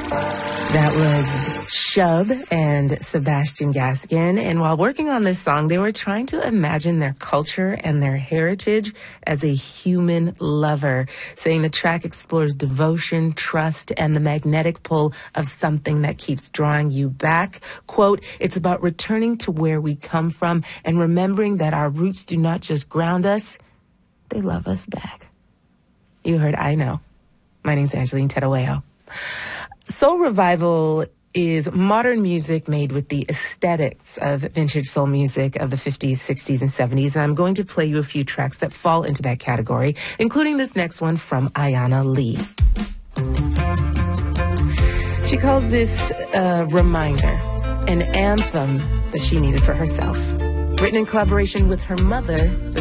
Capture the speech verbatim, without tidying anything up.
That was Shub and Sebastian Gaskin. And while working on this song, they were trying to imagine their culture and their heritage as a human lover, saying the track explores devotion, trust, and the magnetic pull of something that keeps drawing you back. Quote, it's about returning to where we come from and remembering that our roots do not just ground us, they love us back. You heard I Know. My name's Angeline Tedaweo. Soul Revival is modern music made with the aesthetics of vintage soul music of the fifties, sixties, and seventies. And I'm going to play you a few tracks that fall into that category, including this next one from Ayanna Lee. She calls this a reminder, an anthem that she needed for herself. Written in collaboration with her mother,